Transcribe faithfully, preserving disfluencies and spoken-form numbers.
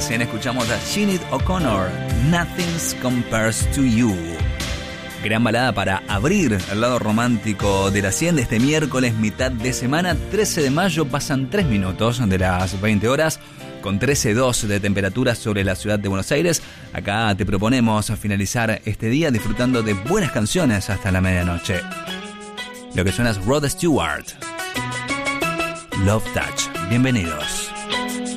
Recién escuchamos a Sinead O'Connor, Nothing Compares to You. Gran balada para abrir el lado romántico de la cien de este miércoles, mitad de semana, trece de mayo. Pasan tres minutos de las veinte horas, con trece coma dos de temperatura sobre la ciudad de Buenos Aires. Acá te proponemos finalizar este día disfrutando de buenas canciones hasta la medianoche. Lo que suena es Rod Stewart, Love Touch. Bienvenidos.